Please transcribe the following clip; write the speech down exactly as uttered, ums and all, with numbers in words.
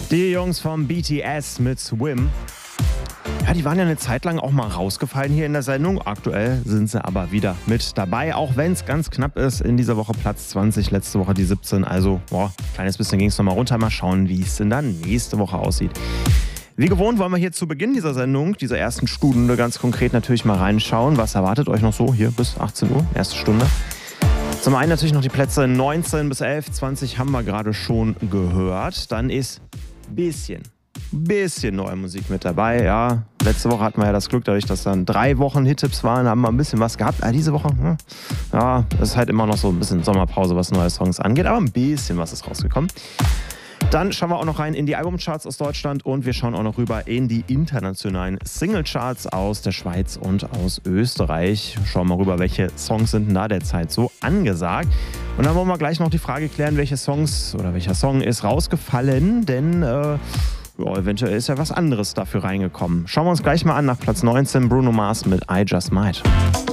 Die Jungs vom B T S mit Swim. Ja, die waren ja eine Zeit lang auch mal rausgefallen hier in der Sendung. Aktuell sind sie aber wieder mit dabei, auch wenn es ganz knapp ist. In dieser Woche Platz zwanzig, letzte Woche die siebzehn. Also, boah, kleines bisschen ging es nochmal runter. Mal schauen, wie es denn dann nächste Woche aussieht. Wie gewohnt wollen wir hier zu Beginn dieser Sendung, dieser ersten Stunde, ganz konkret natürlich mal reinschauen. Was erwartet euch noch so hier bis achtzehn Uhr, erste Stunde? Zum einen natürlich noch die Plätze neunzehn bis elf, zwanzig haben wir gerade schon gehört. Dann ist ein bisschen, bisschen neue Musik mit dabei. Ja, letzte Woche hatten wir ja das Glück, dadurch, dass dann drei Wochen Hit-Tipps waren, haben wir ein bisschen was gehabt. Aber diese Woche, hm, ja, das ist halt immer noch so ein bisschen Sommerpause, was neue Songs angeht. Aber ein bisschen was ist rausgekommen. Dann schauen wir auch noch rein in die Albumcharts aus Deutschland und wir schauen auch noch rüber in die internationalen Singlecharts aus der Schweiz und aus Österreich. Schauen wir rüber, welche Songs sind denn da derzeit so angesagt. Und dann wollen wir gleich noch die Frage klären, welche Songs oder welcher Song ist rausgefallen, denn äh, ja, eventuell ist ja was anderes dafür reingekommen. Schauen wir uns gleich mal an nach Platz neunzehn, Bruno Mars mit I Just Might.